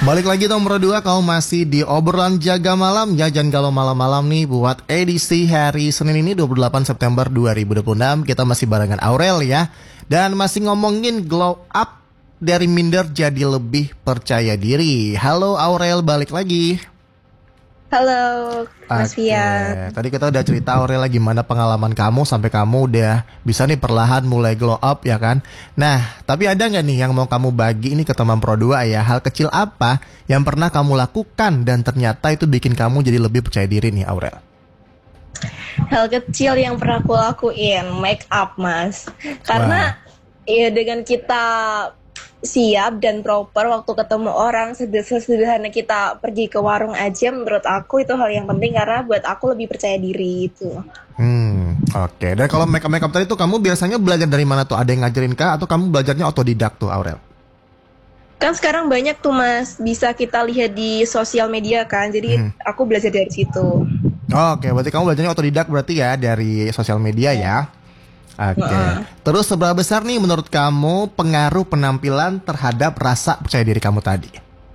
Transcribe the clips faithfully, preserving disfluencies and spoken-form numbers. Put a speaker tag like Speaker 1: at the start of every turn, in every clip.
Speaker 1: Balik lagi nomor dua, kamu masih di obrolan jaga malam. Jajan kalau malam-malam nih buat edisi hari Senin ini dua puluh delapan September dua ribu dua puluh enam. Kita masih barengan Aurel ya. Dan masih ngomongin glow up dari minder jadi lebih percaya diri. Halo Aurel, balik lagi.
Speaker 2: Halo Mas
Speaker 1: Oke,
Speaker 2: Fian.
Speaker 1: tadi kita udah cerita Aurel gimana pengalaman kamu sampai kamu udah bisa nih perlahan mulai glow up ya kan. Nah, tapi ada nggak nih yang mau kamu bagi ini ke teman Pro dua ya? Hal kecil apa yang pernah kamu lakukan dan ternyata itu bikin kamu jadi lebih percaya diri nih Aurel?
Speaker 2: Hal kecil yang pernah aku lakuin, make up Mas. Karena ya dengan kita siap dan proper waktu ketemu orang, sederhana kita pergi ke warung aja, menurut aku itu hal yang penting karena buat aku lebih percaya diri itu.
Speaker 1: Hmm, oke. Okay. Dan kalau makeup makeup tadi tuh kamu biasanya belajar dari mana tuh? Ada yang ngajarin kah atau kamu belajarnya otodidak tuh Aurel?
Speaker 2: Kan sekarang banyak tuh Mas, bisa kita lihat di sosial media kan, jadi hmm. aku belajar dari situ.
Speaker 1: Oke, okay, berarti kamu belajarnya otodidak berarti ya dari sosial media ya? Oke, okay. uh. Terus seberapa besar nih menurut kamu pengaruh penampilan terhadap rasa percaya diri kamu tadi?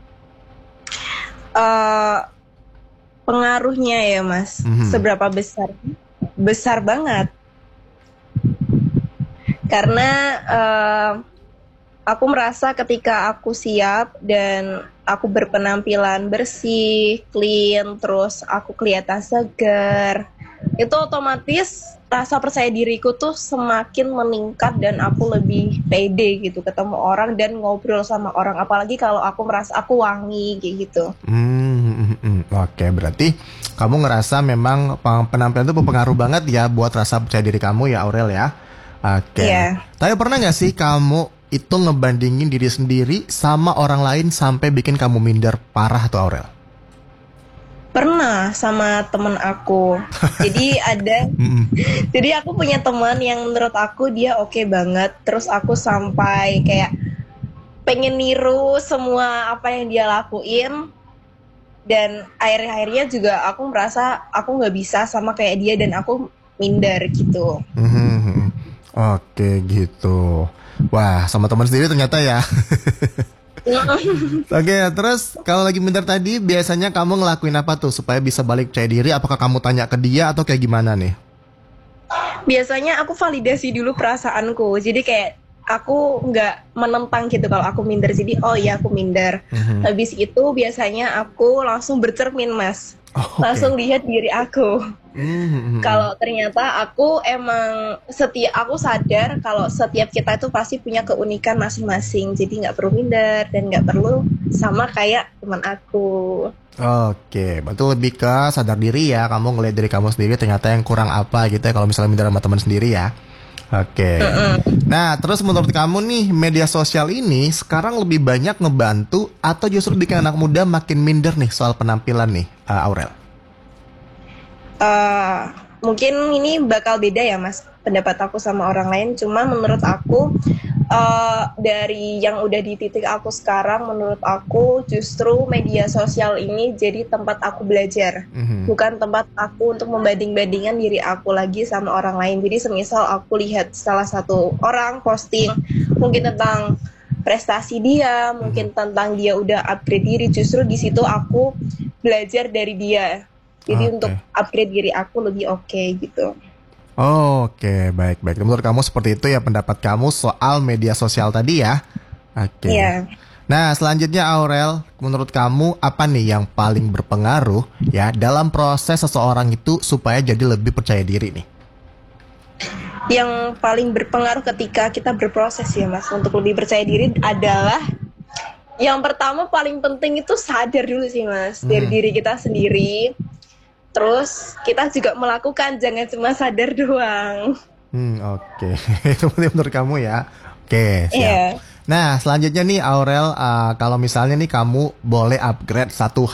Speaker 2: Uh, pengaruhnya ya Mas, mm-hmm. seberapa besar? Besar banget. Karena uh, aku merasa ketika aku siap dan aku berpenampilan bersih, clean, terus aku kelihatan segar, itu otomatis rasa percaya diriku tuh semakin meningkat dan aku lebih pede gitu ketemu orang dan ngobrol sama orang, apalagi kalau aku merasa aku wangi kayak gitu.
Speaker 1: Hmm, hmm, hmm. Oke, berarti kamu ngerasa memang penampilan itu berpengaruh banget ya buat rasa percaya diri kamu ya Aurel ya. Oke. Yeah. Tapi pernah nggak sih kamu itu ngebandingin diri sendiri sama orang lain sampai bikin kamu minder parah tuh Aurel?
Speaker 2: Pernah sama temen aku. Jadi ada jadi aku punya teman yang menurut aku dia oke okay banget. Terus aku sampai kayak pengen niru semua apa yang dia lakuin. Dan akhir-akhirnya juga aku merasa aku gak bisa sama kayak dia dan aku minder gitu.
Speaker 1: Mm-hmm. Oke gitu. Wah, sama teman sendiri ternyata ya. Oke, okay, terus kalau lagi minder tadi biasanya kamu ngelakuin apa tuh supaya bisa balik percaya diri? Apakah kamu tanya ke dia atau kayak gimana nih?
Speaker 2: Biasanya aku validasi dulu perasaanku. Jadi kayak aku nggak menentang gitu kalau aku minder. Jadi oh iya aku minder. Mm-hmm. Habis itu biasanya aku langsung bercermin Mas. Oh, okay. Langsung lihat diri aku. Mm-hmm. Kalau ternyata aku emang setiap aku sadar kalau setiap kita itu pasti punya keunikan masing-masing. Jadi nggak perlu minder dan nggak perlu sama kayak teman aku.
Speaker 1: Oke, betul, lebih ke sadar diri ya. Kamu ngeliat diri kamu sendiri ternyata yang kurang apa gitu ya kalau misalnya minder sama teman sendiri ya. Oke. Mm-hmm. Nah, terus menurut kamu nih media sosial ini sekarang lebih banyak ngebantu atau justru bikin anak muda makin minder nih soal penampilan nih, uh, Aurel?
Speaker 2: Uh, mungkin ini bakal beda ya Mas pendapat aku sama orang lain. Cuma menurut aku uh, dari yang udah di titik aku sekarang, menurut aku justru media sosial ini jadi tempat aku belajar, mm-hmm. bukan tempat aku untuk membanding-bandingkan diri aku lagi sama orang lain. Jadi semisal aku lihat salah satu orang posting mungkin tentang prestasi dia, mungkin mm-hmm. tentang dia udah upgrade diri, justru di situ aku belajar dari dia. Jadi okay. untuk upgrade diri aku lebih oke okay, gitu.
Speaker 1: Oh, oke, okay. baik-baik. Menurut kamu seperti itu ya pendapat kamu soal media sosial tadi ya? Oke. Okay. Yeah. Nah, selanjutnya Aurel, menurut kamu apa nih yang paling berpengaruh ya dalam proses seseorang itu supaya jadi lebih percaya diri nih?
Speaker 2: Yang paling berpengaruh ketika kita berproses ya Mas untuk lebih percaya diri adalah yang pertama paling penting itu sadar dulu sih Mas hmm. dari diri kita sendiri. Terus kita juga melakukan, jangan cuma sadar doang.
Speaker 1: Hmm, oke. Okay. Itu penting menurut kamu ya. Oke, okay, siap. Yeah. Nah, selanjutnya nih Aurel, uh, kalau misalnya nih kamu boleh upgrade satu